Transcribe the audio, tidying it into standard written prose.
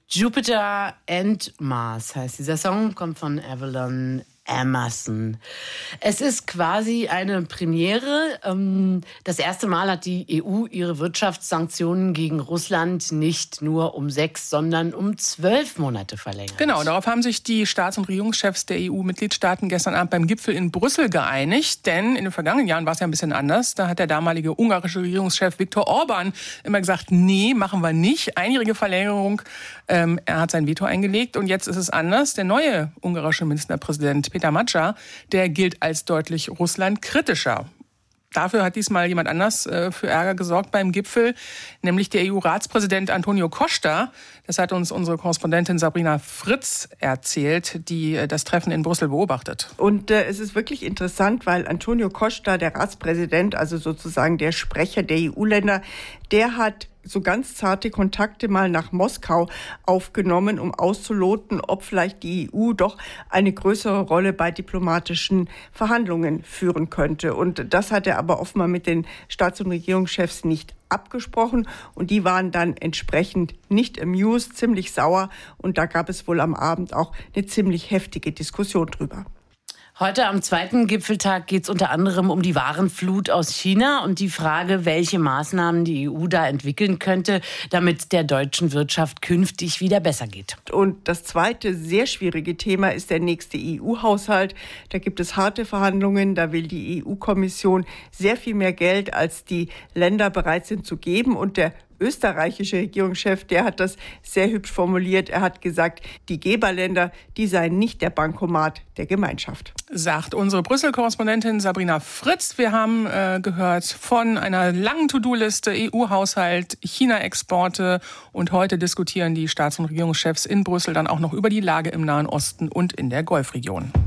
Jupiter and Mars heißt dieser Song, kommt von Avalon Emerson. Es ist quasi eine Premiere. Das erste Mal hat die EU ihre Wirtschaftssanktionen gegen Russland nicht nur um 6, sondern um 12 Monate verlängert. Genau, darauf haben sich die Staats- und Regierungschefs der EU-Mitgliedstaaten gestern Abend beim Gipfel in Brüssel geeinigt. Denn in den vergangenen Jahren war es ja ein bisschen anders. Da hat der damalige ungarische Regierungschef Viktor Orbán immer gesagt, nee, machen wir nicht. Einjährige Verlängerung. Er hat sein Veto eingelegt und jetzt ist es anders. Der neue ungarische Ministerpräsident Peter Maček, der gilt als deutlich russlandkritischer. Dafür hat diesmal jemand anders für Ärger gesorgt beim Gipfel, nämlich der EU-Ratspräsident Antonio Costa. Das hat uns unsere Korrespondentin Sabrina Fritz erzählt, die das Treffen in Brüssel beobachtet. Und es ist wirklich interessant, weil Antonio Costa, der Ratspräsident, also sozusagen der Sprecher der EU-Länder, der hat so ganz zarte Kontakte mal nach Moskau aufgenommen, um auszuloten, ob vielleicht die EU doch eine größere Rolle bei diplomatischen Verhandlungen führen könnte. Und das hat er aber offenbar mit den Staats- und Regierungschefs nicht abgesprochen und die waren dann entsprechend nicht amused, ziemlich sauer und da gab es wohl am Abend auch eine ziemlich heftige Diskussion drüber. Heute am zweiten Gipfeltag geht es unter anderem um die Warenflut aus China und die Frage, welche Maßnahmen die EU da entwickeln könnte, damit der deutschen Wirtschaft künftig wieder besser geht. Und das zweite sehr schwierige Thema ist der nächste EU-Haushalt. Da gibt es harte Verhandlungen, da will die EU-Kommission sehr viel mehr Geld, als die Länder bereit sind zu geben und der österreichische Regierungschef, der hat das sehr hübsch formuliert. Er hat gesagt, die Geberländer, die seien nicht der Bankomat der Gemeinschaft. Sagt unsere Brüssel-Korrespondentin Sabrina Fritz. Wir haben gehört von einer langen To-Do-Liste, EU-Haushalt, China-Exporte und heute diskutieren die Staats- und Regierungschefs in Brüssel dann auch noch über die Lage im Nahen Osten und in der Golfregion.